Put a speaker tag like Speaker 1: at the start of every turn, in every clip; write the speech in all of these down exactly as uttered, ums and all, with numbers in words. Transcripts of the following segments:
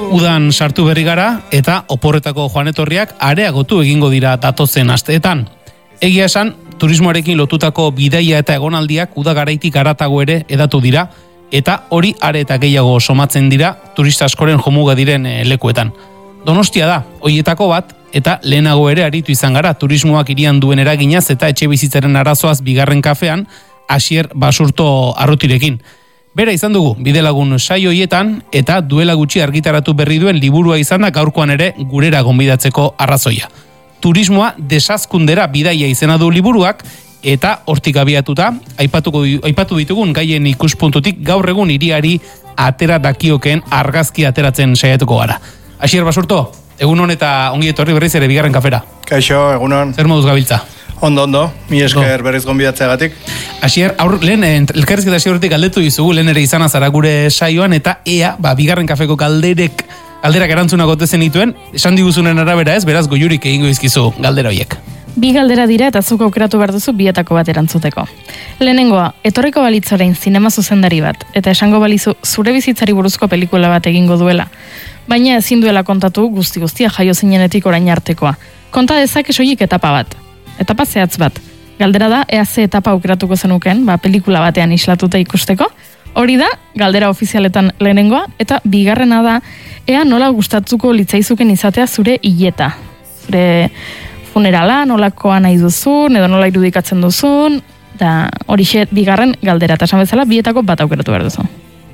Speaker 1: Udan sartu berri gara eta oporretako joanetorriak areagotu egingo dira datozen asteetan. Egia esan, turismoarekin lotutako bidaia eta egonaldiak uda garaitik haratago ere edatu dira, eta hori are eta gehiago somatzen dira turista askoren jomuga diren lekuetan. Donostia da, hoietako bat, eta lehenago ere aritu izan gara turismoak irian duen eraginaz eta etxe bizitzaren arazoaz bigarren kafean, Asier Basurto Arrotirekin. Bera izan dugu, bidelagun saio hoietan, eta duela gutxi argitaratu berri duen liburua izan da gaurkoan ere gurera gonbidatzeko arrazoia. Turismoa desazkundera bidaia izena du liburuak, eta hortik abiatuta, aipatuko, aipatu ditugun gaien ikuspuntutik gaur egun hiriari atera dakiokeen argazki ateratzen saiatuko gara. Asier Basurto, egunon eta ongi etorri berriz ere bigarren kafera.
Speaker 2: Kaixo, egunon.
Speaker 1: Zer moduz gabiltza?
Speaker 2: Ondo, ondo, mi esker berriz gonbidatzeagatik.
Speaker 1: Asier, aur, lehen, elkarrizketa hasi horretik galdetu dizugu, lehen ere izan azara gure saioan, eta ea, ba, bigarren kafeko galderek, galderak erantzunak otezen dituen, esan diguzunen arabera ez, beraz goiurik egingo izkizu galdera hoiek.
Speaker 3: Bi galdera dira eta zuk aukeratu behar duzu bietako bat erantzuteko. Lehenengoa, etorriko balitz orain zinema zuzendari bat, eta esango balizu zure bizitzari buruzko pelikula bat egingo duela. Baina ezin duela kontatu guzti guztia jaio zinenetik orain artekoa. Konta dezake soilik etapa bat. Etapa zehatz bat. Galdera da, ea ze etapa aukeratuko zenuken, ba, pelikula batean islatuta ikusteko. Hori da, galdera ofizialetan lehenengoa, eta bigarrena da, ea nola gustatzuko litzaizuken izatea zure hileta. Zure funerala, nolakoa nahi duzun, edo nola irudikatzen duzun, eta hori xet bigarren galdera, eta esan bezala, bietako bat aukeratu behar duzu.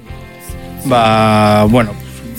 Speaker 2: Ba, bueno,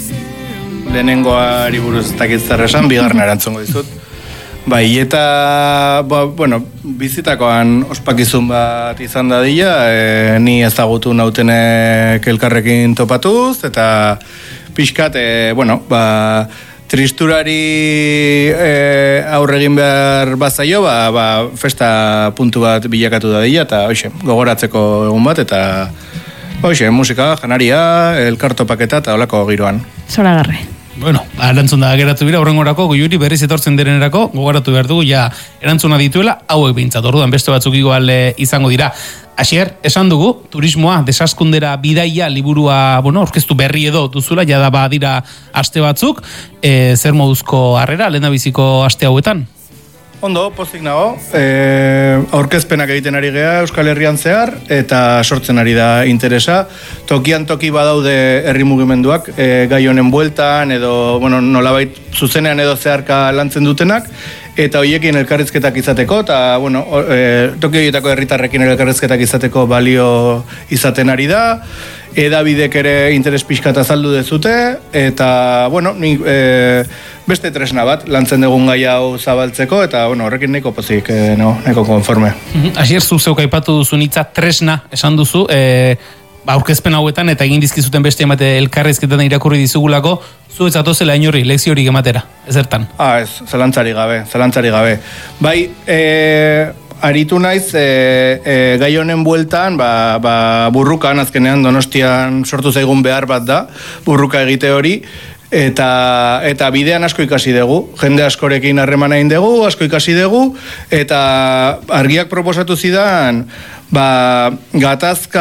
Speaker 2: lehenengoari buruz ez dakit zer esan, bigarren erantzungo dizut. Bai, eta, ba, bueno, bizitakoan ospakizun bat izan dadila, e, ni ezagutu nautenek elkarrekin topatuz, eta pixkat, e, bueno, ba, tristurari e, aurregin behar bazaio, ba, ba, festa puntu bat bilakatu dadila, eta hoxe, gogoratzeko egun bat, eta hoxe, musika, janaria, elkartopaketa, eta holako giroan.
Speaker 3: Zoragarri.
Speaker 1: Bueno, erantzun da geratu bira, horrengorako, goiuri berriz etortzen derenerako, gogoratu behar dugu, ja, erantzuna dituela, hauek behintzat, orduan beste batzuk igual izango dira. Asier, esan dugu, turismoa, desaskundera bidaia, liburua, bueno, orkestu berri edo duzula, jada ba dira aste batzuk, e, zer moduzko harrera, lehendabiziko aste hauetan?
Speaker 2: Ondo, pozik nago, e, aurkezpenak egiten ari gea Euskal Herrian zehar, eta sortzen ari da interesa. Tokian toki badaude herri mugimenduak, e, gai honen bueltan, edo, bueno, nolabait zuzenean edo zeharka lantzen dutenak, eta hoiekin elkarrizketak izateko, eta, bueno, e, toki horietako herritarrekin elkarrizketak izateko balio izaten ari da, edabidek ere interes pixkat azaldu dezute, eta, bueno, ni, e, beste tresna bat, lantzen dugun gai hau zabaltzeko, eta, bueno, horrekin nahiko pozik, e, no, nahiko konforme.
Speaker 1: Asier, zu zeuk aipatu duzun hitza tresna esan duzu, e, ba, aurkezpen hauetan, eta egin dizkizuten beste emate elkarrizketan irakurri dizugulako, zu ez atozela inorri, lekzio hori ematera, ezertan?
Speaker 2: Ah, ez, zelantzari gabe, zelantzari gabe. Bai, e, aritu naiz, e, e, gai honen bueltan, ba, ba, burrukan, azkenean Donostian sortu zaigun behar bat da, burruka egite hori, eta eta bidean asko ikasi dugu, jende askorekin harremana egin dugu, asko ikasi dugu, eta argiak proposatu zidan, ba, gatazka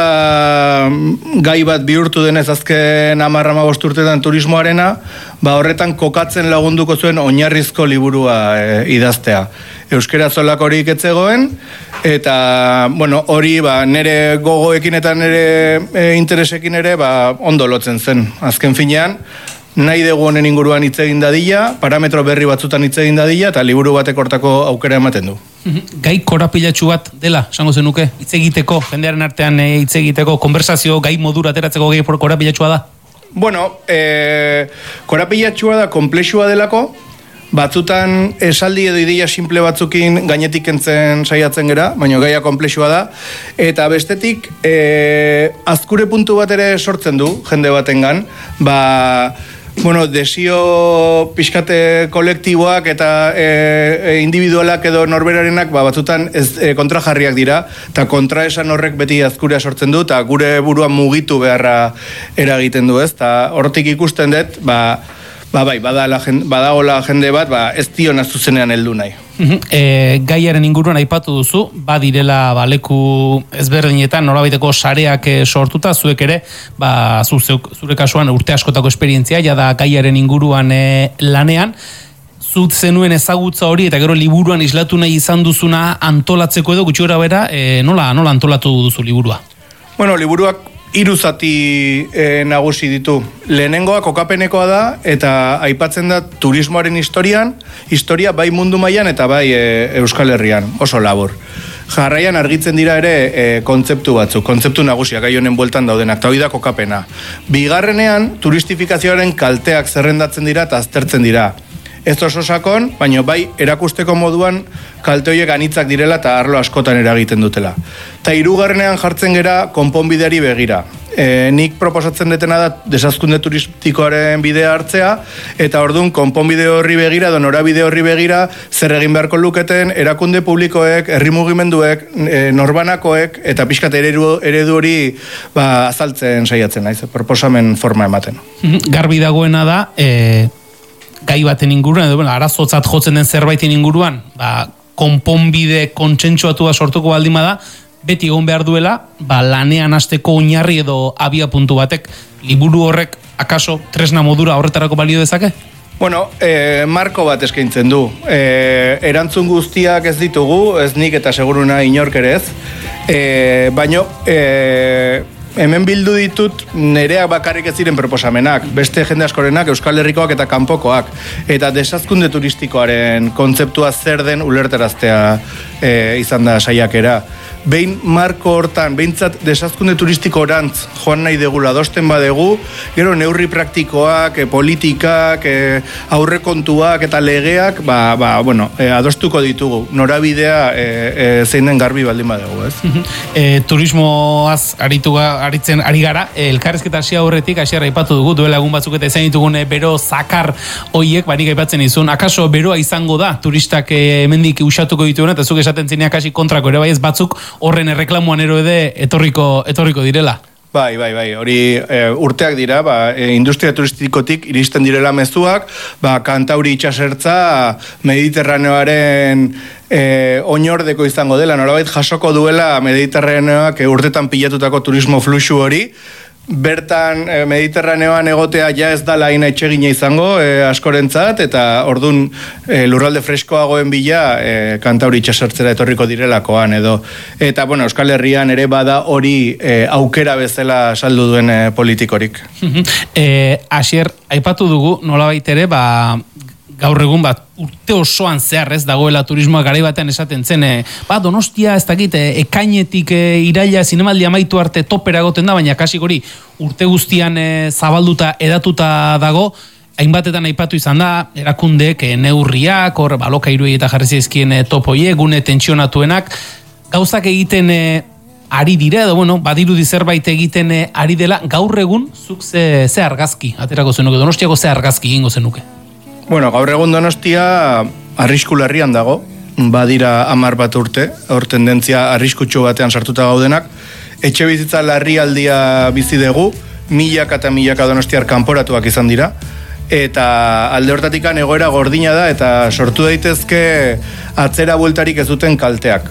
Speaker 2: gai bat bihurtu denez azken hamar hamabost urtetan turismoarena, ba, horretan kokatzen lagunduko zuen oinarrizko liburua e, idaztea. Euskera zolakorik etzegoen, eta, bueno, hori, ba, nire gogoekin eta nire e, interesekin ere, ba, ondo lotzen zen. Azken finean, nahi dugu honen inguruan hitz egin dadila, parametro berri batzutan hitz egin dadila, eta liburu batek hortako aukera ematen du.
Speaker 1: Gai korapilatsu bat dela, esango zenuke, hitz egiteko, jendearen artean hitz egiteko, konversazio gai modura ateratzeko gai korapilatsua da?
Speaker 2: Bueno, e, korapilatsua da, komplexua delako, batzutan esaldi edo ideia simple batzukin gainetik kentzen saiatzen gera, baina gaia komplexua da, eta bestetik e, azkure puntu bat ere sortzen du, jende batengan, ba, bueno, desio pixkate kolektiboak eta e, e, individualak edo norberarenak ba, batzutan ez, e, kontrajarriak dira, eta kontraesan horrek beti azkurea sortzen du, eta gure buruan mugitu beharra eragiten du, ez? Eta hortik ikusten dut, ba, ba bai, badagoela jende bat, ba, ez diona zuzenean heldu nahi.
Speaker 1: E, gaiaren inguruan aipatu duzu, badirela ba, leku ezberdinetan norabaiteko sareak sortuta, zuek ere, ba, zu, zeuk, zure kasuan urte askotako esperientzia, jada gaiaren inguruan e, lanean, zut zenuen ezagutza hori eta gero liburuan islatu nahi izan duzuna antolatzeko edo gutxi gora bera, e, nola, nola antolatu duzu liburua?
Speaker 2: Bueno, liburuak hiru zati e, nagusi ditu. Lehenengoa kokapenekoa da eta aipatzen da turismoaren historian, historia bai mundu mailan eta bai e, Euskal Herrian, oso labur. Jarraian argitzen dira ere e, kontzeptu batzuk, kontzeptu nagusiak gai honen bueltan daudenak, eta hori da kokapena. Bigarrenean, turistifikazioaren kalteak zerrendatzen dira eta aztertzen dira. Ez oso sakon, baina bai erakusteko moduan kalte horiek anitzak direla eta arlo askotan eragiten dutela. Ta hirugarrenean jartzen gera konponbideari begira. E, nik proposatzen detena da desazkunde turistikoaren bidea hartzea, eta orduan konponbide horri begira, edo norabide horri begira, zer egin beharko luketen erakunde publikoek, herri mugimenduek, e, norbanakoek, eta pixkat eredu, eredu hori ba, azaltzen saiatzen naiz, proposamen forma ematen.
Speaker 1: Garbi dagoena da, e... gai baten inguruan, edo bueno, arazotzat jotzen den zerbaiten inguruan, ba, konponbide kontsentsuatua sortuko baldin bada, beti egon behar duela, ba, lanean hasteko oinarri edo abia puntu batek, liburu horrek akaso tresna modura horretarako balio dezake?
Speaker 2: Bueno, e, marko bat eskaintzen du. E, erantzun guztiak ez ditugu, ez nik eta seguruna inork ere ez, e, baino, e, hemen bildu ditut nereak bakarrik ez ziren proposamenak, beste jende askorenak, Euskal Herrikoak eta kanpokoak, eta desazkunde turistikoaren kontzeptua zer den ulertaraztea e, izan da saiakera. Behin marko hortan, behintzat desazkunde turistiko orantz joan nahi degula adosten badegu, gero neurri praktikoak, e, politikak, e, aurrekontuak eta legeak, ba, ba, bueno, e, adostuko ditugu, norabidea e, e, zein den garbi baldin badegu, ez?
Speaker 1: e, turismoaz aritu aritzen ari gara, e, elkarrizketa hasi aurretik, hasi aipatu dugu, duela egun batzuk eta izan ditugun bero zakar hoiek, banik aipatzen izun, akaso beroa izango da, turistak e, hemendik usatuko dituena, eta zuk esaten zineak hasi kontrako ere bai ez batzuk, horren erreklamuan ero ede etorriko, etorriko direla.
Speaker 2: Bai, bai, bai, hori e, urteak dira, ba, e, industria turistikotik iristen direla mezuak, ba, Kantauri itxasertza Mediterraneoaren e, oinordeko izango dela, nolabait jasoko duela Mediterraneoak e, urtetan pilatutako turismo fluxu hori, bertan e, Mediterraneoan egotea ja ez da laina etxegina izango e, askorentzat, eta ordun e, lurralde freskoagoen bila e, Kantauri itxasertzera etorriko direlakoan edo. Eta, bueno, Euskal Herrian ere bada hori e, aukera bezala saldu duen e, politikorik.
Speaker 1: e, Asier, aipatu dugu nolabait ere, ba, gaur egun bat urte osoan zehar ez dagoela turismoa garai batean esaten zen, e, ba, Donostia ez dakit, e, ekainetik e, iraila zinemaldi amaitu arte topera goten da, baina kasik hori urte guztian e, zabalduta edatuta dago, hainbatetan aipatu izan da, erakundeek e, neurriak, hor balokairuei eta jarri zaizkien e, topoie, gune tentsionatuenak, gauzak egiten e, ari dira, edo bueno, badirudi zerbait egiten e, ari dela, gaur egun zuk ze, ze argazki, aterako zenuke, Donostiako ze argazki egingo zenuke?
Speaker 2: Bueno, gaur egun Donostia arrisku larrian dago, badira hamar bat urte, hor tendentzia arriskutsu batean sartuta gaudenak, etxe bizitza larrialdia bizi dugu, milaka eta milaka donostiar kanporatuak izan dira, eta alde hortatik egoera gordina da, eta sortu daitezke atzera bueltarik ez duten kalteak.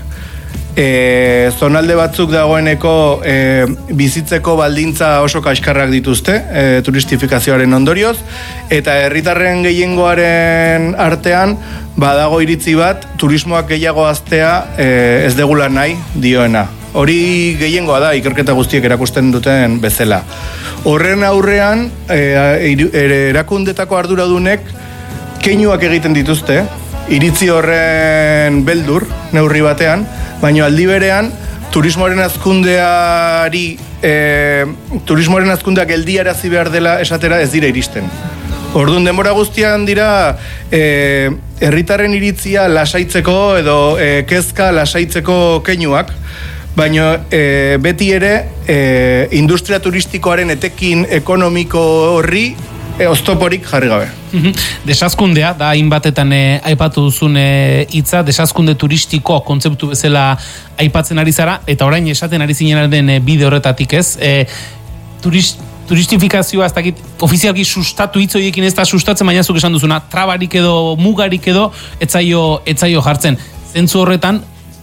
Speaker 2: E, zonalde batzuk dagoeneko e, bizitzeko baldintza oso kaskarrak dituzte e, turistifikazioaren ondorioz, eta herritarren gehiengoaren artean badago iritzi bat turismoak gehiago haztea e, ez degula nahi dioena. Hori gehiengoa da ikerketa guztiek erakusten duten bezala. Horren aurrean e, erakundetako arduradunek keinuak egiten dituzte, iritzi horren beldur neurri batean, baina aldi berean turismoaren azkundeari e, turismoaren azkundeak geldiarazi behar dela esatera ez dira iristen. Orduan denbora guztian dira e, herritarren iritzia lasaitzeko edo e, kezka lasaitzeko keinuak, baina e, beti ere e, industria turistikoaren etekin ekonomiko horri E, oztoporik jarri gabe.
Speaker 1: Desazkundea, da hainbatetan e, aipatu duzun hitza, desazkunde turistiko kontzeptu bezala aipatzen ari zara, eta orain esaten ari zinen den e, bide horretatik ez, e, turist, turistifikazioa, ez dakit, ofizialki sustatu hitz horiekin ez da sustatzen, baina zuk esan duzuna, trabarik edo, mugarik edo, etzaio, etzaio jartzen. Zentzu horretan,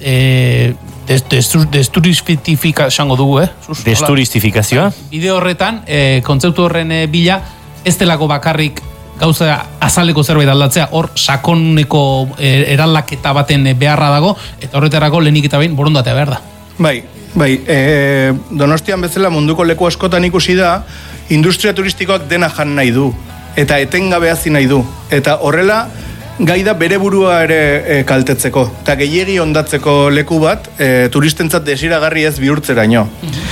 Speaker 1: e, desturistifika esango dugu, eh? Sus,
Speaker 4: Desturistifikazioa?
Speaker 1: Bide horretan, e, kontzeptu horren e, bila, ez delako bakarrik gauza azaleko zerbait aldatzea, hor sakoneko e, eraldaketa baten beharra dago, eta horretarako lehenik eta behin borondatea behar da.
Speaker 2: Bai, bai, e, Donostian bezala munduko leku askotan ikusi da, industria turistikoak dena jan nahi du, eta etengabe hasi nahi du, eta horrela, gai da bere burua ere e, kaltetzeko, eta gehiegi ondatzeko leku bat, e, turistentzat desiragarri ez bihurtzeraino.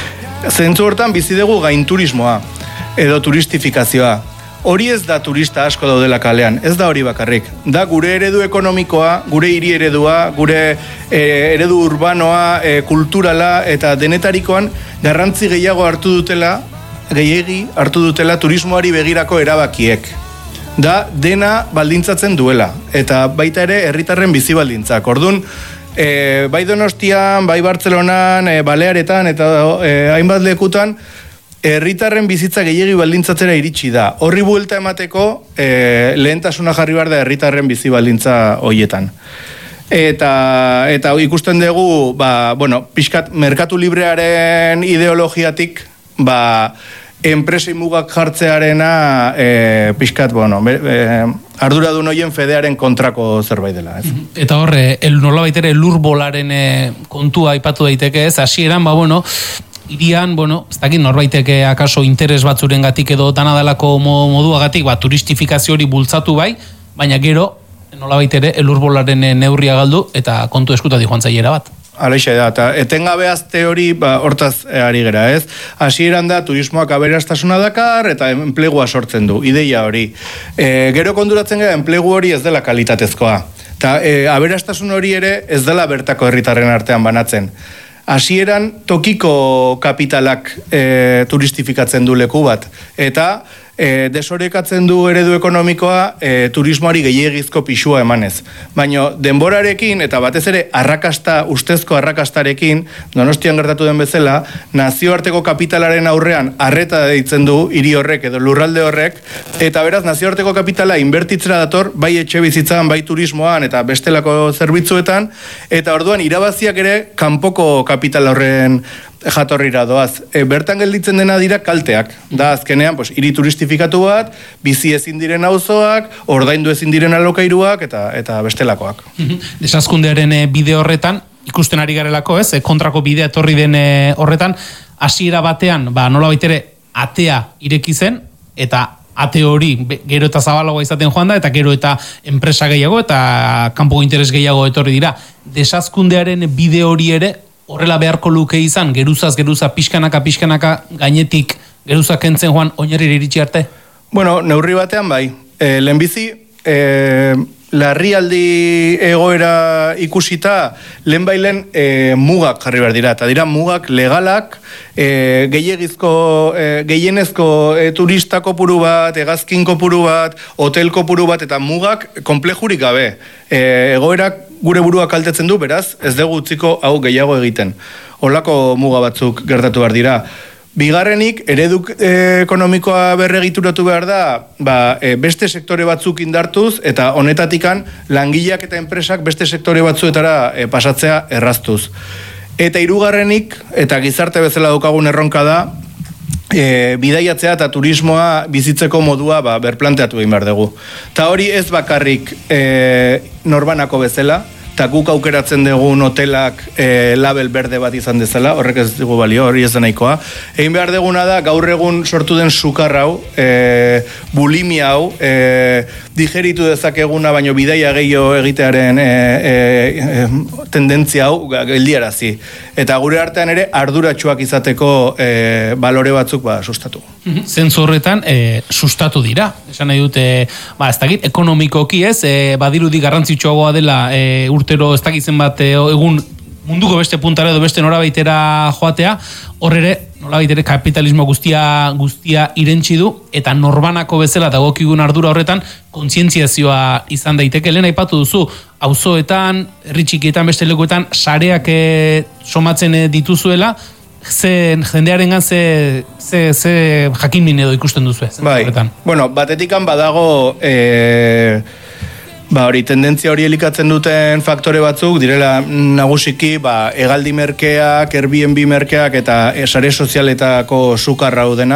Speaker 2: Zentzu hortan bizi dugu gain turismoa, edo turistifikazioa. Hori ez da turista asko daudela kalean, ez da hori bakarrik. Da gure eredu ekonomikoa, gure hiri eredua, gure e, eredu urbanoa, e, kulturala, eta denetarikoan garrantzi gehiago hartu dutela, gehiegi hartu dutela turismoari begirako erabakiek. Da dena baldintzatzen duela, eta baita ere herritarren bizi baldintzak. Ordun, e, bai Donostian, bai Bartzelonan, e, Balearetan eta e, hainbat lekutan herritarren bizitza gehiegi baldintzatzera iritsi da. Horri buelta emateko e, lehentasuna jarri behar da herritarren bizi baldintza hoietan. Eta, eta ikusten dugu, ba, bueno, pixkat merkatu librearen ideologiatik, ba, enpresei mugak jartzearena e, pixkat, bueno, e, arduradun hoien fedearen kontrako zerbait dela. Ez?
Speaker 1: Eta horre, el nolabait ere lurbolaren e, kontua aipatu daiteke ez, hasieran, ba, bueno, irian, bueno, ez dakit norbaiteke akaso interes batzurengatik edo danadalako moduagatik, ba, turistifikazio hori bultzatu bai, baina gero, nolabait ere, elurbolaren neurria galdu, eta kontu eskuta di joan zailera bat.
Speaker 2: Alaixe da, eta etengabe azte hori, ba, hortaz ari gera, ez? Hasieran da, turismoak aberastasuna dakar, eta enplegua sortzen du, ideia hori. E, gero konduratzen gara, enplegu hori ez dela kalitatezkoa. Eta e, aberastasun hori ere ez dela bertako herritarren artean banatzen. Hasieran tokiko kapitalak e, turistifikatzen du leku bat, eta e, desorekatzen du eredu ekonomikoa e, turismoari gehiegizko pisua emanez. Baina denborarekin, eta batez ere arrakasta, ustezko arrakastarekin, Donostian gertatu den bezala, nazioarteko kapitalaren aurrean arreta deitzen du hiri horrek edo lurralde horrek, eta beraz nazioarteko kapitala inbertitzera dator, bai etxe bizitzan, bai turismoan, eta bestelako zerbitzuetan, eta orduan irabaziak ere kanpoko kapital horren jatorrira doaz. E, bertan gelditzen dena dira kalteak. Da azkenean, pues, hiri turistifikatu bat, bizi ezin diren auzoak, ordaindu ezin diren alokairuak eta eta bestelakoak.
Speaker 1: Desazkundearen bide horretan, ikusten ari garelako, ez? Kontrako bidea etorri den horretan, hasiera batean, ba, nolabait ere atea ireki zen, eta ate hori gero eta zabalagoa izaten joan da, eta gero eta enpresa gehiago, eta kanpoko interes gehiago etorri dira. Desazkundearen bide hori ere, horrela beharko luke izan, geruzaz, geruza, pixkanaka, pixkanaka, gainetik, geruzak kentzen joan, oinarrira iritsi arte?
Speaker 2: Bueno, neurri batean bai. E, lehenbizi, e, larrialdi egoera ikusita, lehen bailen e, mugak jarri behar dira, eta dira mugak legalak, e, gehiagizko, e, gehienezko e, turista kopuru bat, hegazkin kopuru bat, hotel kopuru bat, eta mugak komplejurik gabe. E, egoerak gure burua kaltetzen du, beraz, ez dugu utziko hau gehiago egiten. Holako muga batzuk gertatu behar dira. Bigarrenik, eredu e, ekonomikoa berregituratu behar da, ba, e, beste sektore batzuk indartuz, eta honetatikan langileak eta enpresak beste sektore batzuetara e, pasatzea erraztuz. Eta hirugarrenik, eta gizarte bezala daukagun erronka da, e, bidaiatzea eta turismoa bizitzeko modua ba, berplanteatu egin behar dugu. Ta hori ez bakarrik e, norbanako bezala, eta guk aukeratzen dugun hotelak e, label berde bat izan dezala, horrek ez dugu balio, hori ez da nahikoa. Egin behar duguna da, gaur egun sortu den sukar hau, e, bulimia hau, e, digeritu dezakeguna, baino bidaia gehiago egitearen e, e, e, tendentzia hau geldiarazi. Eta gure artean ere arduratsuak izateko e, balore batzuk ba, sustatu.
Speaker 1: Zentzu horretan, e, sustatu dira. Esan nahi dute, ba, ez dakit, ekonomikoki ez, e, badirudi garrantzitsuagoa dela e, urtero ez dakitzen bat e, egun munduko beste puntara edo beste norabaitera joatea, hor ere, nolabaitere kapitalismo guztia guztia irentsi du, eta norbanako bezala dagokigun ardura horretan kontzientziazioa izan daiteke. Lehen aipatu duzu, auzoetan, herri txikietan, beste lekuetan, sareak e, somatzen e, dituzuela, ze jendearengan ze, ze, ze jakin min edo ikusten duzu ez?
Speaker 2: Bai, bueno, batetikan badago... E... Ba, hori, tendentzia hori elikatzen duten faktore batzuk, direla nagusiki, ba, hegaldi merkeak, Airbnb merkeak eta sare sozialetako sukarra dena.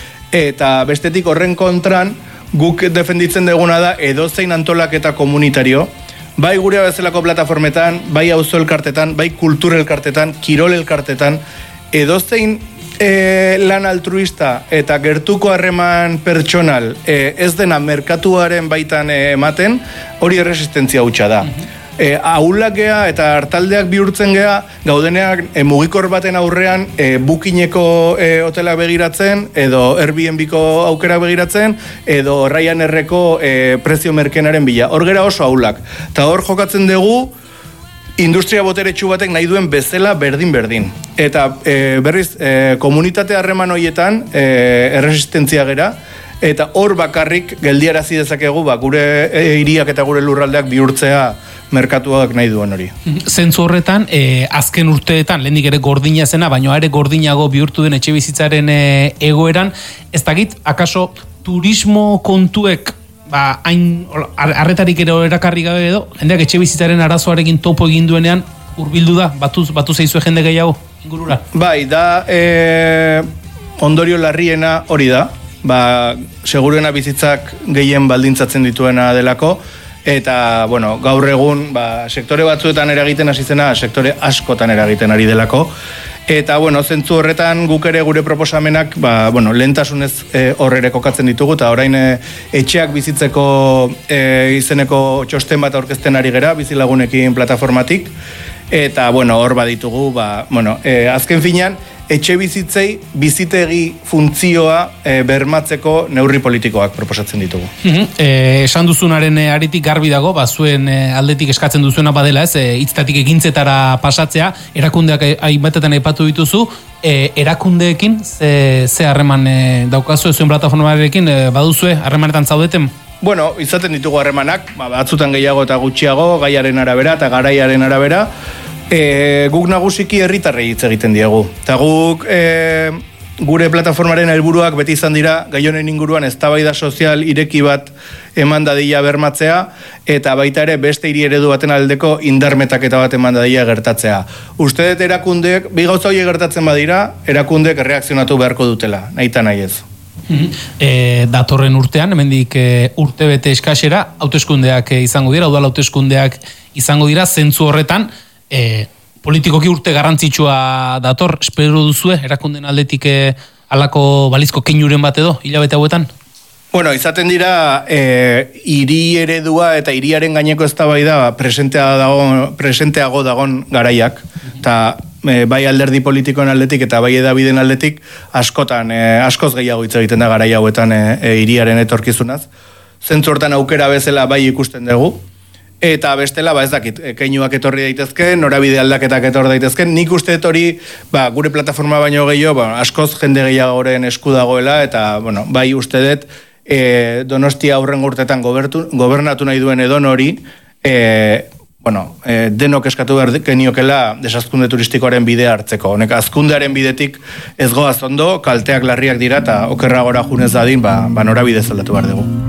Speaker 2: Eta bestetik horren kontran, guk defenditzen duguna da edozein antolaketa komunitario, bai gure bezalako plataformetan, bai auzo elkartetan, bai kultur elkartetan, kirol elkartetan, edozein E, lan altruista eta gertuko harreman pertsonal e, ez dena merkatuaren baitan e, ematen, hori erresistentzia hutsa da. E, ahulak gea eta hartaldeak bihurtzen gea, gaudeneak e, mugikor baten aurrean e, bukineko e, hotelak begiratzen, edo Airbnbko aukera begiratzen, edo Ryanerreko e, prezio merkenaren bila. Hor gera oso ahulak. Eta hor jokatzen dugu, industria boteretsu batek nahi duen bezala berdin-berdin. Eta e, berriz, e, komunitate harreman horietan e, erresistentzia gera, eta hor bakarrik geldiarazi dezakegu ba, gure e, hiriak eta gure lurraldeak bihurtzea merkatuak nahi duen hori.
Speaker 1: Zentzu horretan, e, azken urteetan, lehenik ere gordina zena, baina ere gordinago bihurtu den etxe bizitzaren e, egoeran, ez dakit, akaso turismo kontuek ba, hain arretarik ere erakarri gabe edo, jendeak etxe bizitzaren arazoarekin topo egin duenean, hurbildu da, batu, batu zeizue jende gehiago ingurura?
Speaker 2: Bai, da e, ondorio larriena hori da, ba, seguruena bizitzak gehien baldintzatzen dituena delako, eta, bueno, gaur egun, ba, sektore batzuetan eragiten hasi zena, sektore askotan eragiten ari delako, eta, bueno, zentzu horretan guk ere gure proposamenak, ba, bueno, lehentasunez e, horrere kokatzen ditugu, eta orain e, etxeak bizitzeko e, izeneko txosten bat aurkezten ari gera, bizilagunekin plataformatik, eta, bueno, hor baditugu, ba, bueno, e, azken finean, etxe bizitzei bizitegi funtzioa e, bermatzeko neurri politikoak proposatzen ditugu.
Speaker 1: Mm-hmm. E, esan duzunaren e, aritik garbi dago, ba, zuen e, aldetik eskatzen duzuena badela ez, e, hitzetatik ekintzetara pasatzea, erakundeak hainbatetan aipatu dituzu, e, erakundeekin ze, ze harreman e, daukazu, zuen plataformarekin e, baduzue harremanetan zaudeten?
Speaker 2: Bueno, izaten ditugu harremanak, ba, batzutan gehiago eta gutxiago, gaiaren arabera eta garaiaren arabera, E, guk nagusiki herritarrei hitz egiten diegu. Eta guk e, gure plataformaren helburuak beti izan dira gai honen inguruan eztabaida sozial ireki bat eman dadila bermatzea, eta baita ere beste hiri eredu baten aldeko indarmetaketa bat eman dadila gertatzea. Uste dut erakundeek, bi gauza horiek gertatzen badira, erakundeek erreakzionatu beharko dutela, nahita nahi ez.
Speaker 1: E, datorren urtean, hemendik e, urte bete eskasera, hauteskundeak e, izango dira, udal hauteskundeak izango dira, zentzu horretan, E, politikoki urte garrantzitsua dator, espero duzue, erakunden aldetik e, alako balizko keinuren bat edo, hilabete hauetan?
Speaker 2: Bueno, izaten dira, e, hiri eredua eta hiriaren gaineko eztabaida presentea dago, presenteago dagon garaiak, eta e, bai alderdi politikoen aldetik eta bai edabideen aldetik askotan, e, askoz gehiago hitz egiten da garai hauetan e, e, hiriaren etorkizunaz. Zentzu hortan aukera bezala bai ikusten dugu, eta bestela, ba ez dakit, keinuak etorri daitezke, norabide aldaketak etor daitezken, nik uste hori, ba, gure plataforma baino gehiago, ba, askoz jende gehiagoren esku dagoela, eta, bueno, bai uste dut, e, Donostia aurren urtetan gobertu, gobernatu nahi duen edon hori, e, bueno, e, denok eskatu behar geniokela desazkunde turistikoaren bidea hartzeko. Honek, azkundearen bidetik ez goaz ondo, kalteak larriak dira, eta okerragora junez dadin, ba, ba norabide zaldatu behar dugu.